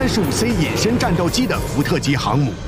35C 隐身战斗机的福特级航母。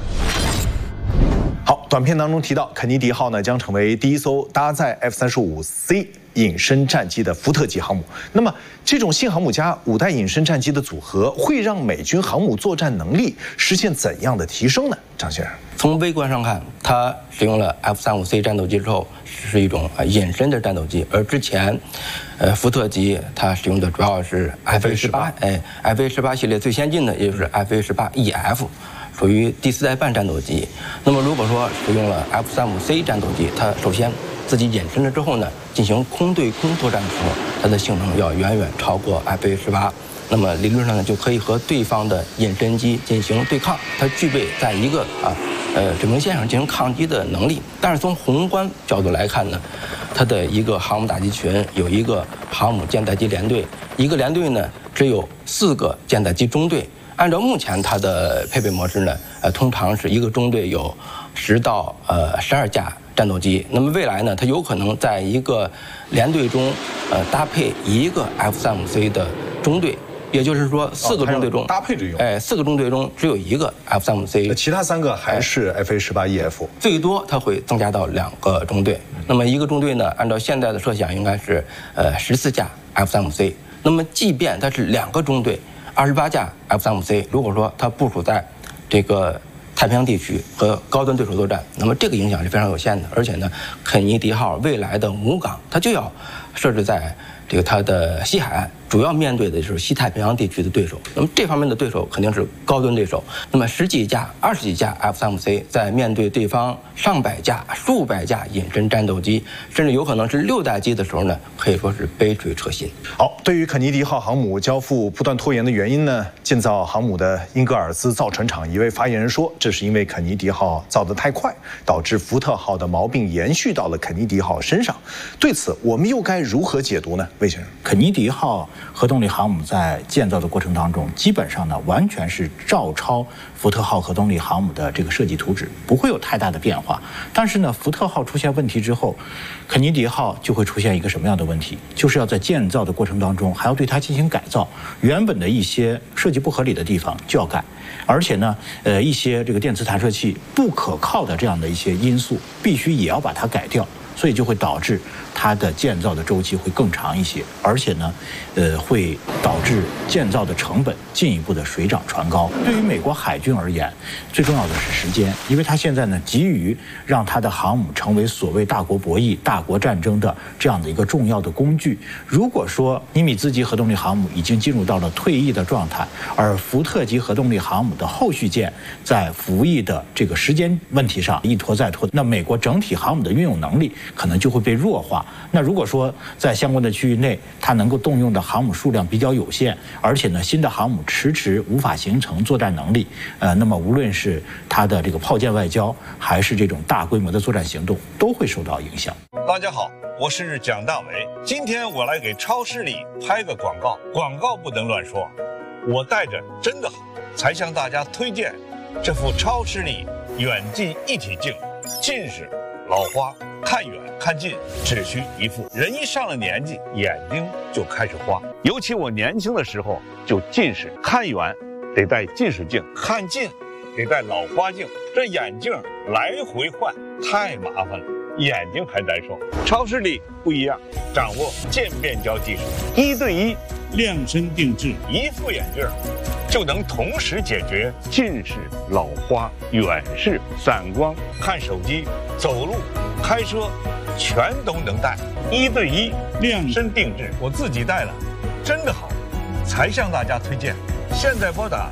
好，短片当中提到，肯尼迪号呢将成为第一艘搭载 F-35C 隐身战机的福特级航母。那么，这种新航母加5代隐身战机的组合，会让美军航母作战能力实现怎样的提升呢？张先生， 从微观上看，它使用了 F-35C 战斗机之后，是一种隐身的战斗机，而之前，福特级它使用的主要是 F-A-18， F-A-18 系列最先进的也就是 F-A-18EF。属于第4代半战斗机。那么如果说使用了 F-35C 战斗机，它首先自己隐身了之后呢，进行空对空作战的时候，它的性能要远远超过 F-A-18。那么理论上呢，就可以和对方的隐身机进行对抗，它具备在一个水平线上进行抗击的能力。但是从宏观角度来看呢，它的一个航母打击群有一个航母舰载机联队，一个联队呢只有4个舰载机中队。按照目前它的配备模式呢，通常是一个中队有10到12架战斗机。那么未来呢，它有可能在一个联队中，搭配一个 F-35C 的中队，也就是说4个中队中搭配着用。 4个中队中只有一个 F-35C， 其他3个还是 F-A-18EF。 最多它会增加到2个中队。那么一个中队呢，按照现在的设想应该是14架 F-35C。那么即便它是2个中队。28架 F-35C， 如果说它部署在这个太平洋地区和高端对手作战，那么这个影响是非常有限的。而且呢，肯尼迪号未来的母港它就要设置在这个它的西海岸，主要面对的就是西太平洋地区的对手。那么这方面的对手肯定是高端对手。那么10几架、20几架 F-35C 在面对对方上百架、数百架隐身战斗机，甚至有可能是6代机的时候呢，可以说是杯水车薪。 好，对于肯尼迪号航母交付不断拖延的原因呢，建造航母的英格尔兹造船厂一位发言人说，这是因为肯尼迪号造得太快，导致福特号的毛病延续到了肯尼迪号身上。对此，我们又该如何解读呢？魏先生， 肯尼迪号核动力航母在建造的过程当中，基本上呢完全是照抄福特号核动力航母的这个设计图纸，不会有太大的变化。但是呢，福特号出现问题之后，肯尼迪号就会出现一个什么样的问题？就是要在建造的过程当中还要对它进行改造，原本的一些设计不合理的地方就要改，而且呢，一些这个电磁弹射器不可靠的这样的一些因素，必须也要把它改掉。所以就会导致它的建造的周期会更长一些，而且呢，会导致建造的成本进一步的水涨船高。对于美国海军而言，最重要的是时间，因为它现在呢急于让它的航母成为所谓大国博弈、大国战争的这样的一个重要的工具。如果说尼米兹级核动力航母已经进入到了退役的状态，而福特级核动力航母的后续舰在服役的这个时间问题上一拖再拖，那美国整体航母的运用能力可能就会被弱化。那如果说在相关的区域内，它能够动用的航母数量比较有限，而且呢，新的航母迟无法形成作战能力，那么无论是它的这个炮舰外交，还是这种大规模的作战行动，都会受到影响。 大家好，我是蒋大为，今天我来给超视力拍个广告，广告不能乱说，我带着真的好，才向大家推荐这副超视力远近一体镜，近视、老花、看远看近只需一副。人一上了年纪，眼睛就开始花，尤其我年轻的时候就近视，看远得戴近视镜，看近得戴老花镜，这眼镜来回换太麻烦了，眼睛还难受。超视力不一样，掌握渐变焦技术，1对1量身定制，一副眼镜就能同时解决近视、老花、远视、散光、看手机、走路、开车，全都能戴。1对1量身定制，我自己戴了，真的好，才向大家推荐。现在拨打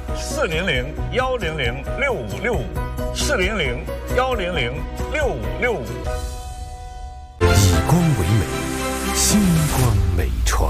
400-100-6565，400-100-6565。 以光为美，星光美传。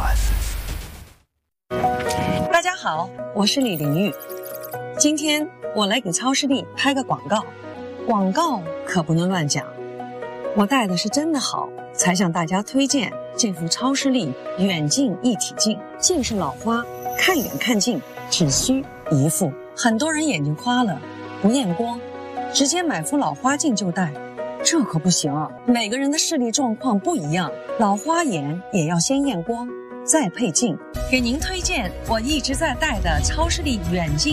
大家好，我是李玲玉。今天我来给超视力拍个广告，广告可不能乱讲。我戴的是真的好，才向大家推荐这副超视力远近一体镜。近视老花，看远看近只需一副。很多人眼睛花了，不验光，直接买副老花镜就戴，这可不行啊！每个人的视力状况不一样，老花眼也要先验光。 再配镜，给您推荐我一直在戴的超视力远近